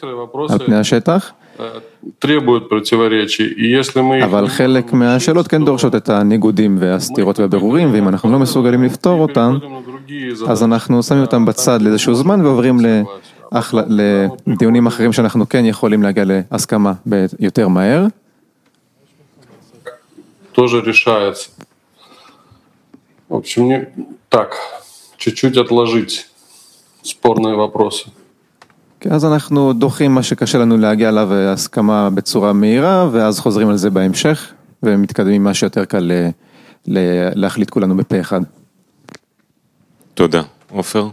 על פני השטח, אבל חלק מהשאלות כן דורשות את הניגודים והסתירות והבירורים, ואם אנחנו לא מסוגלים לפתור אותם, אז אנחנו שמים אותם בצד לאיזשהו זמן ועוברים לדיונים אחרים שאנחנו כן יכולים להגיע להסכמה יותר מהר. Тоже решается. В общем, так, чуть-чуть отложить спорные вопросы. אז אנחנו דוחים מה שקשה לנו להגיע אליו הסכמה בצורה מהירה, ואז חוזרים על זה בהמשך, ומתקדמים מה שיותר קל להחליט כולנו בפה אחד. תודה. עופר?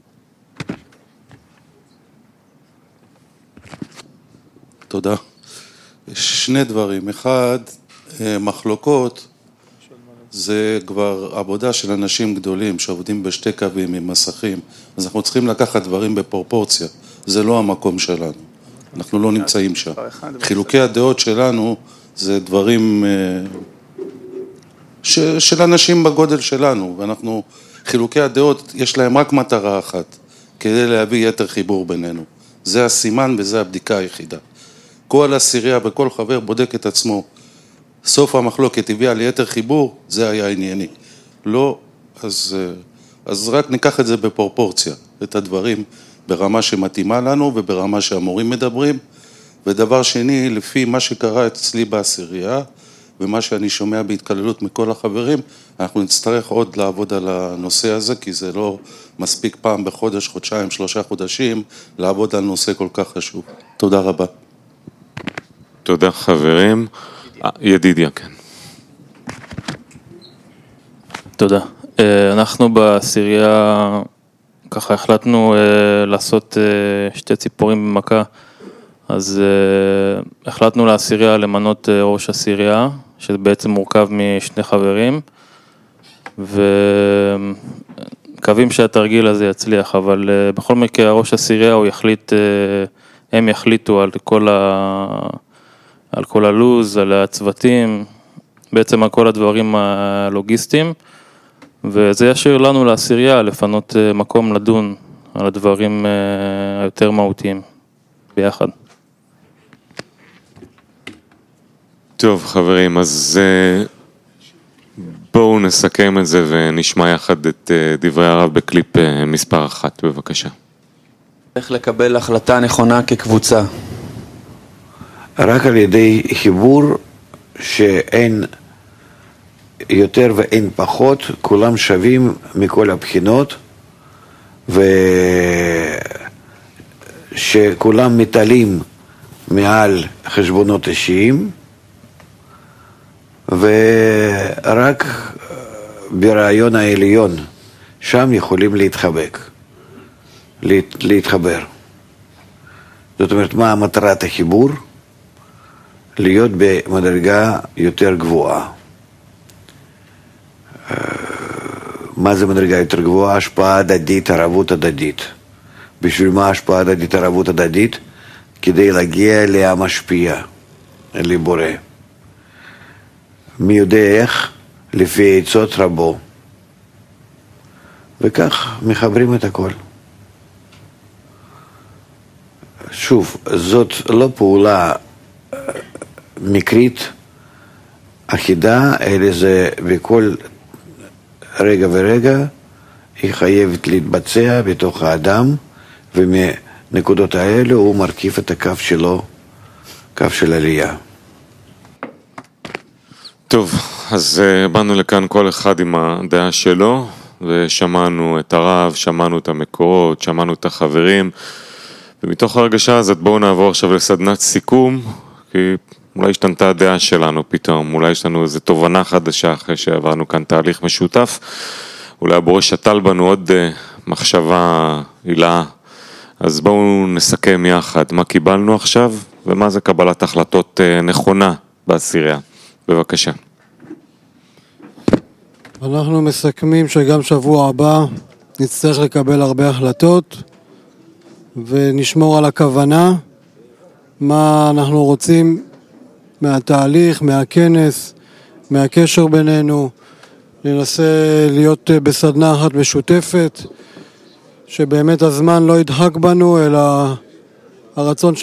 תודה. יש שני דברים. אחד, מחלוקות, זה כבר עבודה של אנשים גדולים שעובדים בשתי קווים עם מסכים, אז אנחנו צריכים לקחת דברים בפרופורציה, זה לא המקום שלנו, אנחנו לא נמצאים שם. חילוקי הדעות שלנו זה דברים של אנשים בגודל שלנו, ואנחנו, חילוקי הדעות יש להם רק מטרה אחת, כדי להביא יתר חיבור בינינו, זה הסימן וזה הבדיקה היחידה. כל עשירייה וכל חבר בודק את עצמו, סוף המחלוקת הביאה ליתר חיבור, זה היה ענייני. לא, אז רק ניקח את זה בפרופורציה, את הדברים ברמה שמתאימה לנו וברמה שהמורים מדברים. ודבר שני, לפי מה שקרה אצלי בעשירייה, ומה שאני שומע בהתקללות מכל החברים, אנחנו נצטרך עוד לעבוד על הנושא הזה, כי זה לא מספיק פעם בחודש, חודשיים, 3 חודשים, לעבוד על נושא כל כך חשוב. תודה רבה. תודה חברים. ידידיה, כן. תודה. אנחנו בעשירייה ככה החלטנו לעשות שתי ציפורים במכה, אז החלטנו לעשירייה למנות ראש עשירייה, שזה בעצם מורכב משני חברים, ומקווים שהתרגיל הזה יצליח, אבל בכל מקרה ראש עשירייה הוא יחליט, הם יחליטו על כל הלוז, על הצוותים, בעצם על כל הדברים הלוגיסטיים, וזה ישאיר לנו לעשירייה לפנות מקום לדון על הדברים היותר מהותיים ביחד. טוב חברים, אז בואו נסכם את זה ונשמע יחד את דברי הרב בקליפ מספר 1, בבקשה. איך לקבל החלטה נכונה כקבוצה? רק על ידי חיבור שאין יותר ואין פחות, כולם שווים מכל הבחינות, ושכולם מתעלים מעל חשבונות אישיים, ורק ברעיון העליון שם יכולים להתחבר. זאת אומרת, מה מטרת החיבור? להיות במדרגה יותר גבוהה. מה זה מדרגה יותר גבוהה? השפעה הדדית, ערבות הדדית. בשביל מה השפעה הדדית, ערבות הדדית? כדי להגיע להמשפיע, לבורא. מי יודע איך? לפי עצות רבו. וכך מחברים את הכל. שוב, זאת לא פעולה מקרית אחידה, אלא זה בכל רגע ורגע היא חייבת להתבצע בתוך האדם, ומנקודות האלה הוא מרכיב את הקו שלו, קו של עלייה. טוב, אז באנו לכאן כל אחד עם הדעה שלו, ושמענו את הרב, שמענו את המקורות, שמענו את החברים, ומתוך הרגשה הזאת בואו נעבור עכשיו לסדנת סיכום, כי אולי השתנתה הדעה שלנו פתאום, אולי יש לנו איזו תובנה חדשה אחרי שעברנו כאן תהליך משותף, אולי הבורא שתל בנו עוד מחשבה הילה, אז בואו נסכם יחד מה קיבלנו עכשיו, ומה זה קבלת החלטות נכונה בעשירייה. בבקשה. אנחנו מסכמים שגם שבוע הבא נצטרך לקבל הרבה החלטות, ונשמור על הכוונה, מה אנחנו רוצים מהתהליך, מהכנס, מהקשר בינינו, ננסה להיות בסדנה אחת משותפת, שבאמת הזמן לא ידחק בנו, אלא הרצון